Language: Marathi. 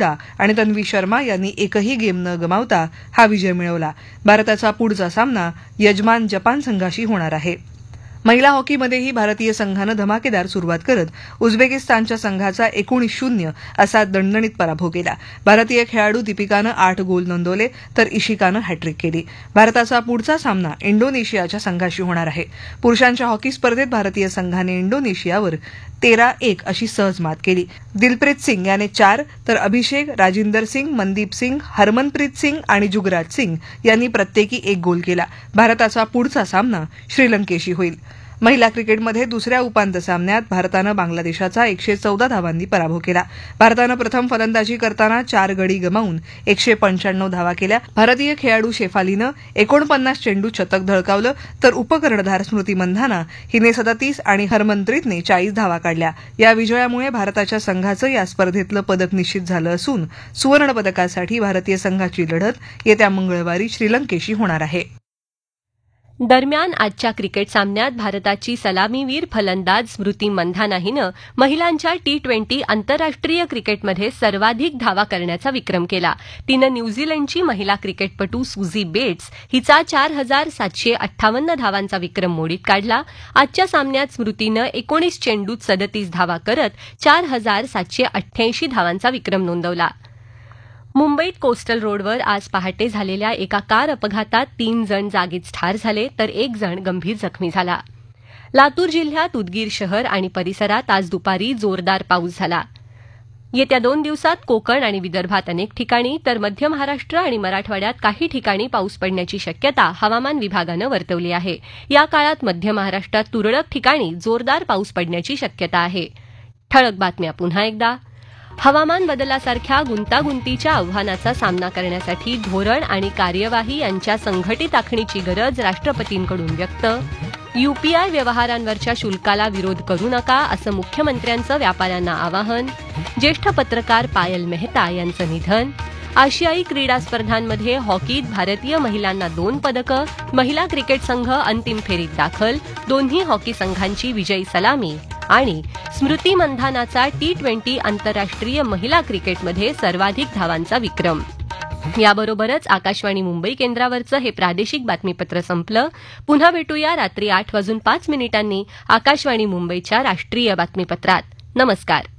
हुडा आणि तन्वी शर्मा यांनी एकही गेम न गमावता हा विजय मिळवला. भारताचा पुढचा सामना यजमान जपान संघाशी होणार आहे. महिला हॉकीमध्येही भारतीय संघानं धमाकेदार सुरुवात करत उझबेकिस्तानच्या संघाचा 19-0 असा दणदणीत पराभव केला. भारतीय खेळाडू दीपिकानं 8 गोल नोंदवले तर इशिकानं हॅट्रिक केली. भारताचा पुढचा सामना इंडोनेशियाच्या संघाशी होणार आहे. पुरुषांच्या हॉकी स्पर्धेत भारतीय संघाने इंडोनेशियावर 13-1 अशी सहज मात केली. दिलप्रीत सिंग याने 4 तर अभिषेक, राजिंदर सिंग, मनदीप सिंग, हरमनप्रीत सिंग आणि जुगराज सिंग यांनी प्रत्येकी 1 गोल केला. भारताचा पुढचा सामना श्रीलंकेशी होईल. महिला क्रिकेटमध्ये दुसऱ्या उपांत्य सामन्यात भारतानं बांगलादेशाचा 114 धावांनी पराभव केला. भारतानं प्रथम फलंदाजी करताना 4 गडी गमावून 195 धावा केल्या. भारतीय खेळाडू शेफालीनं 49 चेंडूत शतक झळकावलं तर उपकर्णधार स्मृती मंधाना हिने 37 आणि हरमनप्रीतने 40 धावा काढल्या. या विजयामुळे भारताच्या संघाचं या स्पर्धेतलं पदक निश्चित झालं असून सुवर्ण पदकासाठी भारतीय संघाची लढत येत्या मंगळवारी श्रीलंकेशी होणार आहे. दरम्यान आजच्या क्रिकेट सामन्यात भारताची सलामीवीर फलंदाज स्मृती मंधाना हिनं महिलांच्या T20 आंतरराष्ट्रीय क्रिकेटमध्ये सर्वाधिक धावा करण्याचा विक्रम केला. तिनं न्यूझीलंडची महिला क्रिकेटपटू सुझी बेट्स हिचा 4758 धावांचा विक्रम मोडीत काढला. आजच्या सामन्यात स्मृतीनं 19 चेंडूत 37 धावा करत 4788 धावांचा विक्रम नोंदवला. मुंबईत कोस्टल रोडवर आज पहाटे झालेल्या एका कार अपघातात 3 जण जागीच ठार झाले तर 1 जण गंभीर जखमी झाला. लातूर जिल्ह्यात उदगीर शहर आणि परिसरात आज दुपारी जोरदार पाऊस झाला. येत्या 2 दिवसात कोकण आणि विदर्भात अनेक ठिकाणी तर मध्य महाराष्ट्र आणि मराठवाड्यात काही ठिकाणी पाऊस पडण्याची शक्यता हवामान विभागानं वर्तवली आहे. या काळात मध्य महाराष्ट्रात तुरळक ठिकाणी जोरदार पाऊस पडण्याची शक्यता आहे. ठळक बातम्या पुन्हा एकदा. हवामान बदलासारख्या गुंतागुंतीच्या आव्हानाचा सामना करण्यासाठी धोरण आणि कार्यवाही यांच्या संघटित आखणीची गरज राष्ट्रपतींकडून व्यक्त. यूपीआय व्यवहारांवरच्या शुल्काला विरोध करू नका असं मुख्यमंत्र्यांचं व्यापाऱ्यांना आवाहन. ज्येष्ठ पत्रकार पायल मेहता यांचं निधन. आशियाई क्रीडा स्पर्धांमध्ये हॉकीत भारतीय महिलांना 2 पदकं. महिला क्रिकेट संघ अंतिम फेरीत दाखल. दोन्ही हॉकी संघांची विजयी सलामी. आणि स्मृती मंधानाचा T20 आंतरराष्ट्रीय महिला क्रिकेटमध्ये सर्वाधिक धावांचा विक्रम. याबरोबरच आकाशवाणी मुंबई केंद्रावरचं हे प्रादेशिक बातमीपत्र संपलं. पुन्हा भेटूया रात्री 8:05 आकाशवाणी मुंबईच्या राष्ट्रीय बातमीपत्रात. नमस्कार.